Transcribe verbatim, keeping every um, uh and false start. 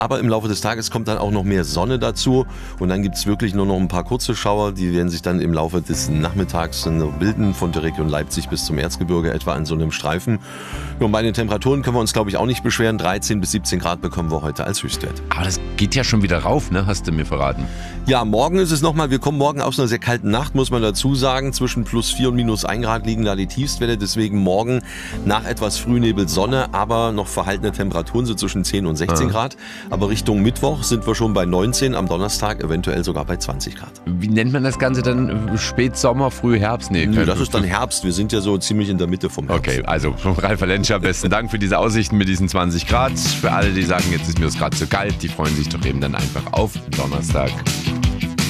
aber im Laufe des Tages kommt dann auch noch mehr Sonne dazu und dann gibt es wirklich nur noch ein paar kurze Schauer, die werden sich dann im Laufe des Nachmittags bilden, von der Region Leipzig bis zum Erzgebirge etwa an so einem Streifen. Und bei den Temperaturen können wir uns, glaube ich, auch nicht beschweren. dreizehn bis siebzehn Grad bekommen wir heute als Höchstwert. Aber das geht ja schon wieder rauf, ne? Hast du mir verraten. Ja, morgen ist es nochmal, wir kommen morgen aus einer sehr kalten Nacht, muss man dazu sagen. Zwischen plus vier und minus ein Grad liegen da die Tiefstwerte. Deswegen morgen nach etwas Frühnebel Sonne, aber noch verhaltene Temperaturen, so zwischen zehn und sechzehn Ah. Grad. Aber Richtung Mittwoch sind wir schon bei neunzehn, am Donnerstag eventuell sogar bei zwanzig Grad. Wie nennt man das Ganze dann? Spätsommer, Frühherbst? Nee, Nö, das ist dann Herbst. Wir sind ja so ziemlich in der Mitte vom Herbst. Okay, also Ralf Lenscher, besten Dank für diese Aussichten mit diesen zwanzig Grad. Für alle, die sagen, jetzt ist mir das gerade zu kalt, die freuen sich doch eben dann einfach auf Donnerstag.